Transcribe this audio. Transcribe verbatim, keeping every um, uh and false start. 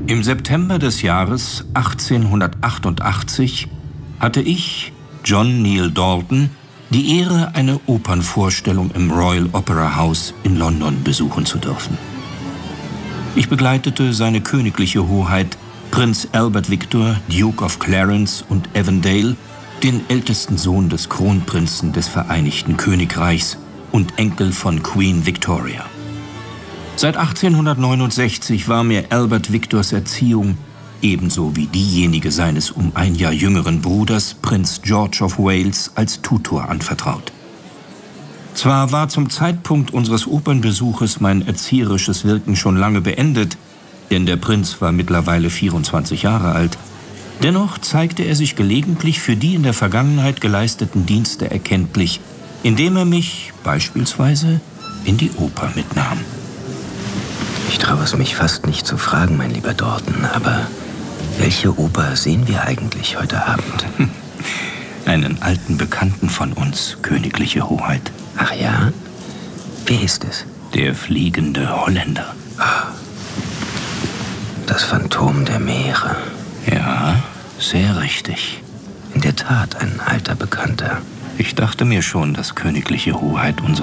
Im September des Jahres achtzehnhundertachtundachtzig hatte ich, John Neale Dalton, die Ehre, eine Opernvorstellung im Royal Opera House in London besuchen zu dürfen. Ich begleitete seine königliche Hoheit Prinz Albert Victor, Duke of Clarence und Avondale, den ältesten Sohn des Kronprinzen des Vereinigten Königreichs und Enkel von Queen Victoria. Seit achtzehnhundertneunundsechzig war mir Albert Victors Erziehung, ebenso wie diejenige seines um ein Jahr jüngeren Bruders, Prinz George of Wales, als Tutor anvertraut. Zwar war zum Zeitpunkt unseres Opernbesuches mein erzieherisches Wirken schon lange beendet, denn der Prinz war mittlerweile vierundzwanzig Jahre alt, dennoch zeigte er sich gelegentlich für die in der Vergangenheit geleisteten Dienste erkenntlich, indem er mich beispielsweise in die Oper mitnahm. Ich traue es mich fast nicht zu fragen, mein lieber Dalton, aber welche Oper sehen wir eigentlich heute Abend? Einen alten Bekannten von uns, königliche Hoheit. Ach ja? Wer ist es? Der fliegende Holländer. Das Phantom der Meere. Ja, sehr richtig. In der Tat ein alter Bekannter. Ich dachte mir schon, dass königliche Hoheit unsere